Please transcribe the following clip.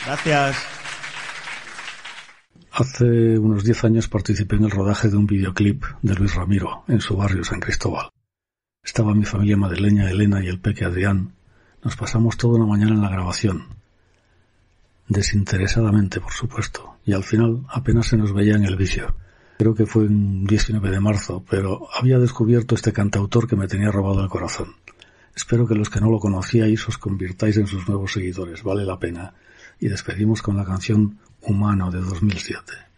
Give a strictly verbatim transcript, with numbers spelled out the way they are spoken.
Gracias. Hace unos diez años participé en el rodaje de un videoclip de Luis Ramiro en su barrio, San Cristóbal. Estaba mi familia madrileña, Elena y el peque Adrián. Nos pasamos toda una mañana en la grabación. Desinteresadamente, por supuesto, y al final apenas se nos veía en el vicio. Creo que fue un diecinueve de marzo, pero había descubierto este cantautor que me tenía robado el corazón. Espero que los que no lo conocíais os convirtáis en sus nuevos seguidores, vale la pena. Y despedimos con la canción Humano de dos mil siete.